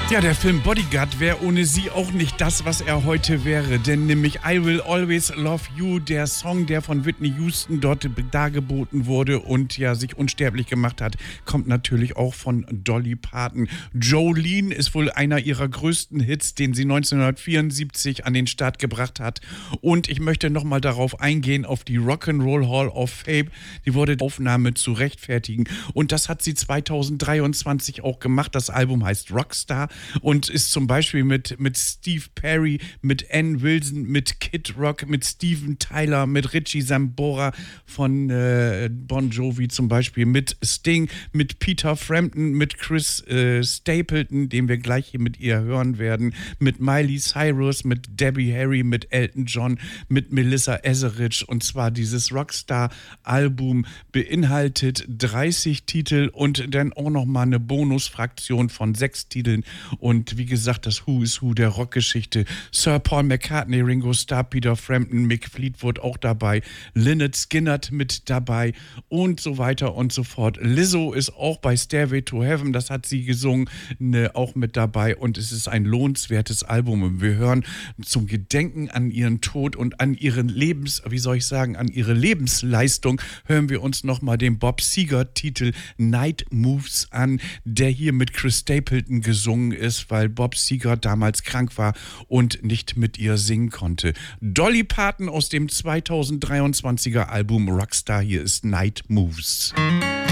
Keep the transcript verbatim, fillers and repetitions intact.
Ja, der Film Bodyguard wäre ohne sie auch nicht das, was er heute wäre. Denn nämlich I Will Always Love You, der Song, der von Whitney Houston dort dargeboten wurde und ja sich unsterblich gemacht hat, kommt natürlich auch von Dolly Parton. Jolene ist wohl einer ihrer größten Hits, den sie neunzehnhundertvierundsiebzig an den Start gebracht hat. Und ich möchte nochmal darauf eingehen, auf die Rock'n'Roll Hall of Fame. Die wurde Aufnahme zu rechtfertigen. Und das hat sie zweitausenddreiundzwanzig auch gemacht. Das Album heißt Rockstar und ist zum Beispiel mit, mit Steve Perry, mit Ann Wilson, mit Kid Rock, mit Steven Tyler, mit Richie Sambora von äh, Bon Jovi zum Beispiel, mit Sting, mit Peter Frampton, mit Chris äh, Stapleton, den wir gleich hier mit ihr hören werden, mit Miley Cyrus, mit Debbie Harry, mit Elton John, mit Melissa Etheridge. Und zwar dieses Rockstar-Album beinhaltet dreißig Titel und dann auch nochmal eine Bonusfraktion von sechs Titeln. Und wie gesagt, das Who is Who der Rockgeschichte. Sir Paul McCartney, Ringo Starr, Peter Frampton, Mick Fleetwood auch dabei, Lynyrd Skynyrd mit dabei und so weiter und so fort. Lizzo ist auch bei Stairway to Heaven, das hat sie gesungen, ne, auch mit dabei und es ist ein lohnenswertes Album. Und wir hören zum Gedenken an ihren Tod und an ihren Lebens, wie soll ich sagen, an ihre Lebensleistung, hören wir uns nochmal den Bob Seger-Titel Night Moves an, der hier mit Chris Stapleton gesungen ist, weil Bob Seger damals krank war und nicht mit ihr singen konnte. Dolly Parton aus dem zweitausenddreiundzwanziger Album Rockstar, hier ist Night Moves.